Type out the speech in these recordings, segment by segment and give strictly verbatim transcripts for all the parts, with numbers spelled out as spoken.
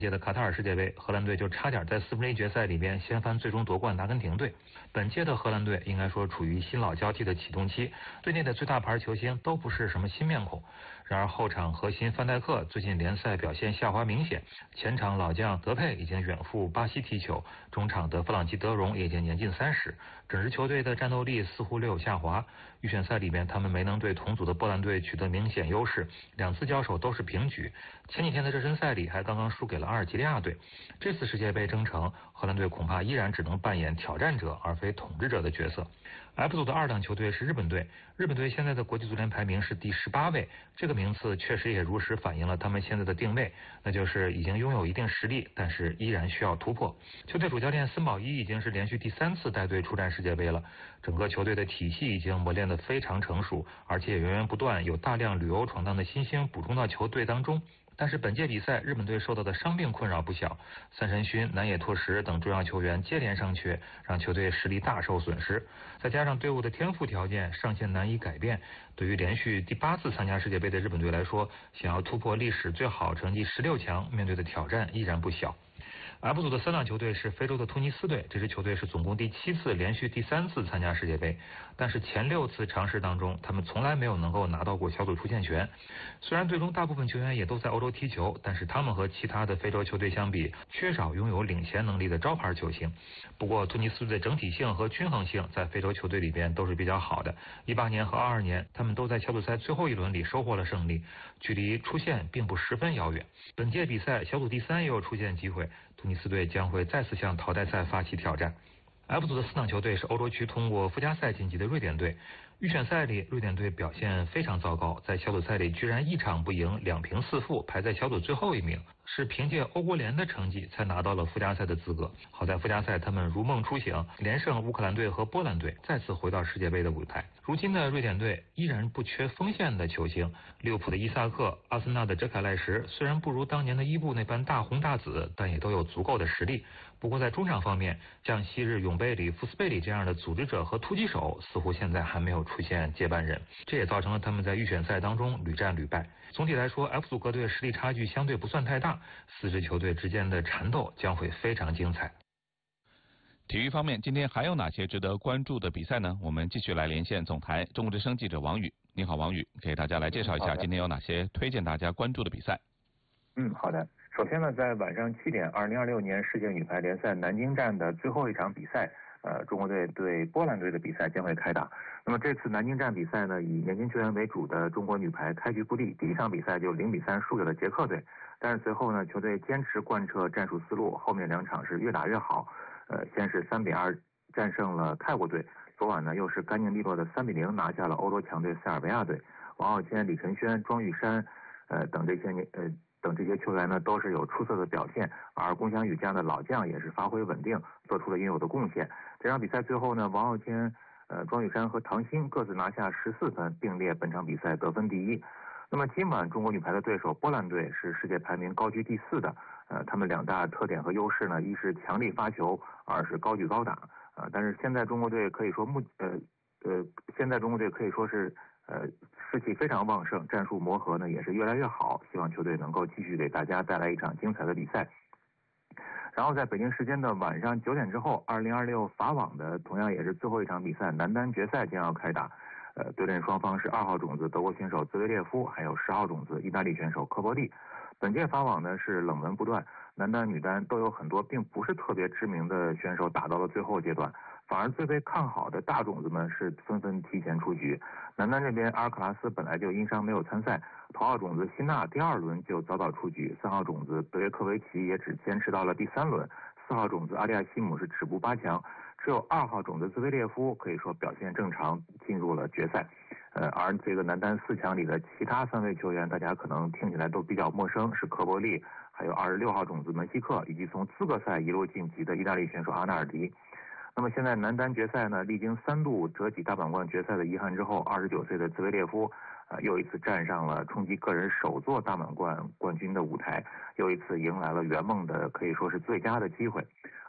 届的卡塔尔世界杯，荷兰队就差点在四分之一决赛里边掀翻最终夺冠的阿根廷队。本届的荷兰队应该说处于新老交替的启动期，队内的最大牌球星都不是什么新面孔。然而后场核心范戴克最近联赛表现下滑明显，前场老将德佩已经远赴巴西踢球，中场的弗朗基德容也已经年近三十，整支球队的战斗力似乎略有下滑。预选赛里面他们没能对同组的波兰队取得明显优势，两次交手都是平局。前几天的热身赛里还刚刚输给了阿尔及利亚队。这次世界杯征程，荷兰队恐怕依然只能扮演挑战者而非统治者的角色。F 组的二档球队是日本队，日本队现在的国际足联排名是第十八位，这个名次确实也如实反映了他们现在的定位，那就是已经拥有一定实力，但是依然需要突破。球队主教练森保一已经是连续第三次带队出战世界杯了，整个球队的体系已经磨练得非常成熟，而且源源不断有大量旅游闯荡的新星补充到球队当中。但是本届比赛日本队受到的伤病困扰不小，三神勋、南野拓实等重要球员接连伤缺，让球队实力大受损失。再加上队伍的天赋条件上限难以改变，对于连续第八次参加世界杯的日本队来说，想要突破历史最好成绩十六强，面对的挑战依然不小。F 组的三档球队是非洲的突尼斯队，这支球队是总共第七次连续第三次参加世界杯，但是前六次尝试当中，他们从来没有能够拿到过小组出线权。虽然队中大部分球员也都在欧洲踢球，但是他们和其他的非洲球队相比，缺少拥有领先能力的招牌球星。不过突尼斯队的整体性和均衡性在非洲球队里边都是比较好的。一八年和二二年，他们都在小组赛最后一轮里收获了胜利，距离出线并不十分遥远。本届比赛小组第三也有出线机会，突尼斯队将会再次向淘汰赛发起挑战。F 组的四档球队是欧洲区通过附加赛晋级的瑞典队。预选赛里，瑞典队表现非常糟糕，在小组赛里居然一场不赢，两平四负，排在小组最后一名，是凭借欧国联的成绩才拿到了附加赛的资格。好在附加赛他们如梦初醒，连胜乌克兰队和波兰队，再次回到世界杯的舞台。如今的瑞典队依然不缺锋线的球星，利物浦的伊萨克、阿森纳的哲凯赖什虽然不如当年的伊布那般大红大紫，但也都有足够的实力。不过在中场方面，像昔日永贝里、福斯贝里这样的组织者和突击手，似乎现在还没有出现接班人，这也造成了他们在预选赛当中屡战屡败。总体来说 F 组各队实力差距相对不算太大，四支球队之间的缠斗将会非常精彩。 体育方面，今天还有哪些值得关注的比赛呢？我们继续来连线总台中国之声记者王宇。你好，王宇，给大家来介绍一下今天有哪些推荐大家关注的比赛。 嗯，好的。首先呢，在晚上七点，二零二六年世界女排联赛南京站的最后一场比赛，呃，中国队对波兰队的比赛将会开打。那么这次南京站比赛呢，以年轻球员为主的中国女排开局不利，第一场比赛就零比三输给了捷克队。但是随后呢，球队坚持贯彻战术思路，后面两场是越打越好。呃，先是三比二战胜了泰国队，昨晚呢又是干净利落的三比零拿下了欧洲强队塞尔维亚队。王傲谦、李晨轩、庄玉珊，呃等这些年呃。等这些球员呢都是有出色的表现，而龚翔宇这样的老将也是发挥稳定，做出了应有的贡献。这场比赛最后呢，王傲谦、呃庄玉珊和唐鑫各自拿下十四分，并列本场比赛得分第一。那么今晚中国女排的对手波兰队是世界排名高居第四的，呃，他们两大特点和优势呢，一是强力发球，二是高举高打。呃，但是现在中国队可以说目呃呃，现在中国队可以说是。呃，士气非常旺盛，战术磨合呢也是越来越好，希望球队能够继续给大家带来一场精彩的比赛。然后在北京时间的晚上九点之后，二零二六法网的同样也是最后一场比赛，男单决赛将要开打。呃，对阵双方是二号种子德国选手兹维列夫，还有十号种子意大利选手科波蒂。本届法网呢是冷门不断，男单女单都有很多并不是特别知名的选手打到了最后阶段，反而最被看好的大种子们是纷纷提前出局。男单这边阿尔卡拉斯本来就因伤没有参赛，头号种子辛纳第二轮就早早出局，三号种子德约科维奇也只坚持到了第三轮，四号种子阿利亚西姆是止步八强，只有二号种子兹维列夫可以说表现正常进入了决赛。呃，而这个男单四强里的其他三位球员，大家可能听起来都比较陌生，是科波利，还有二十六号种子门西克，以及从资格赛一路晋级的意大利选手阿纳尔迪。那么现在男单决赛呢，历经三度折戟大满贯决赛的遗憾之后，二十九岁的兹维列夫，呃，又一次站上了冲击个人首座大满贯冠军的舞台，又一次迎来了圆梦的可以说是最佳的机会。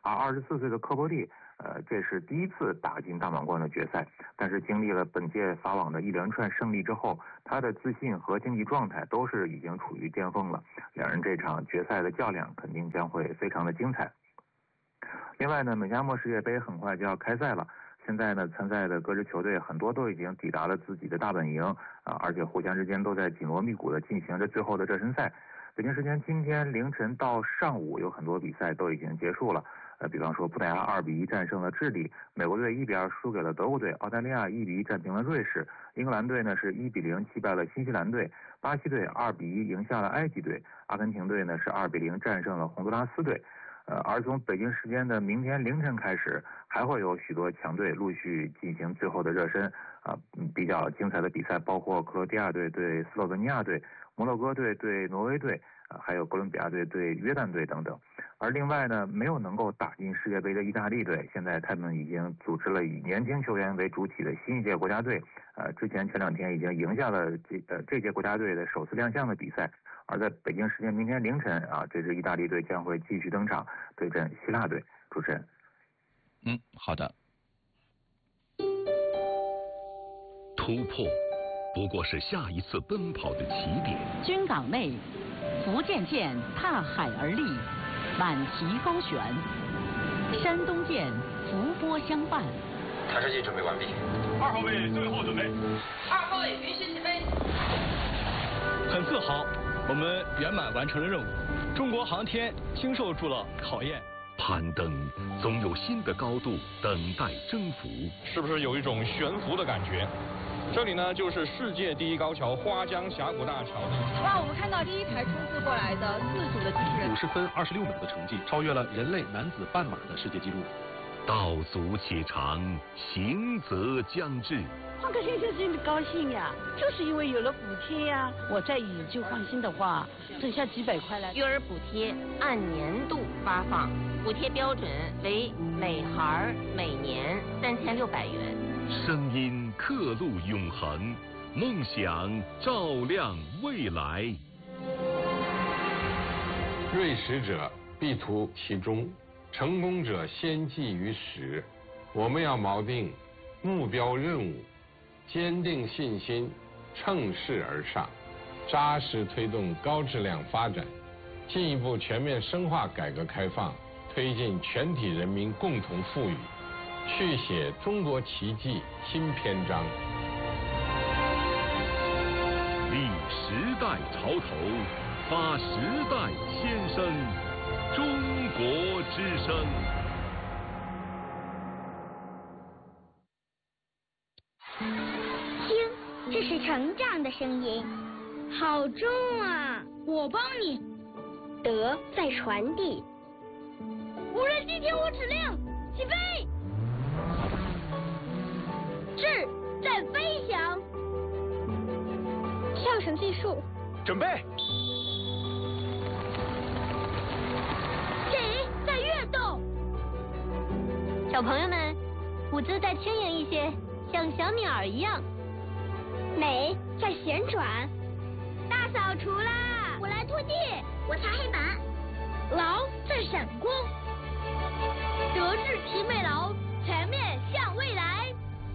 而二十四岁的科波蒂，呃，这是第一次打进大满贯的决赛。但是经历了本届法网的一连串胜利之后，他的自信和竞技状态都是已经处于巅峰了。两人这场决赛的较量肯定将会非常的精彩。另外呢，美加墨世界杯很快就要开赛了。现在呢，参赛的各支球队很多都已经抵达了自己的大本营啊，而且互相之间都在紧锣密鼓的进行着最后的热身赛。北京时间今天凌晨到上午，有很多比赛都已经结束了。呃，比方说葡萄牙二比一战胜了智利，美国队一比二输给了德国队，澳大利亚一比一战平了瑞士，英格兰队呢是一比零击败了新西兰队，巴西队二比一赢下了埃及队，阿根廷队呢是二比零战胜了洪都拉斯队。呃，而从北京时间的明天凌晨开始，还会有许多强队陆续进行最后的热身啊、呃，比较精彩的比赛包括克罗地亚队对斯洛文尼亚队、摩洛哥队对挪威队，啊、呃，还有哥伦比亚队对约旦队等等。而另外呢，没有能够打进世界杯的意大利队，现在他们已经组织了以年轻球员为主体的新一届国家队，呃，之前前两天已经赢下了这呃这届国家队的首次亮相的比赛。而在北京时间明天凌晨啊，这支意大利队将会继续登场对阵希腊队。主持人， 嗯，好的。 突破不过是下一次奔跑的起点。 军港内，福建舰踏海而立，满旗高悬；山东舰伏波相伴。 探射器准备完毕。 二号位最后准备。 二号位允许起飞。 很自豪。我们圆满完成了任务，中国航天经受住了考验。 攀登总有新的高度等待征服， 是不是有一种悬浮的感觉？这里呢，就是世界第一高桥花江峡谷大桥。 哇，我们看到第一台冲刺过来的自主的机器人， 五十分二十六秒的成绩，超越了人类男子半马的世界纪录。 道阻且长，行则将至。 换个先生真的高兴呀，就是因为有了补贴呀。我再以旧换新的话，省下几百块来。 育儿补贴按年度发放，补贴标准为每孩每年三千六百元。 声音刻录永恒，梦想照亮未来。 锐识者必图其中，成功者先记于始。我们要锚定目标任务，坚定信心，乘势而上，扎实推动高质量发展，进一步全面深化改革开放，推进全体人民共同富裕，续写中国奇迹新篇章。 立时代潮头，发时代先声，中国之声。 听，这是成长的声音，好重啊！我帮你。德在传递。无人机听我指令，起飞。智在飞翔。跳绳计数， 准备。 己在跃动。 小朋友们，舞姿再轻盈一些，像小鸟一样。 美在旋转。大扫除啦！我来拖地，我擦黑板。劳在闪光。德智体美劳，全面向未来。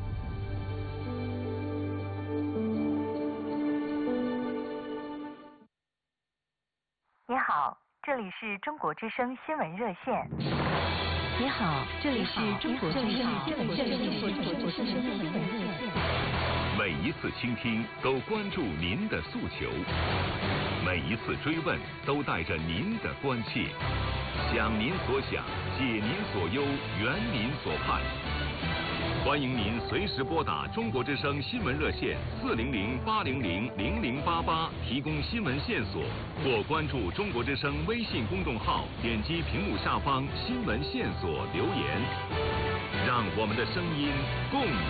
你好，这里是中国之声新闻热线。 你好，这里是中国之声新闻热线。 每一次倾听都关注您的诉求，每一次追问都带着您的关切，想您所想，解您所忧，圆您所盼。欢迎您随时拨打中国之声新闻热线四零零八零零零零八八提供新闻线索，或关注中国之声微信公众号，点击屏幕下方新闻线索留言，让我们的声音共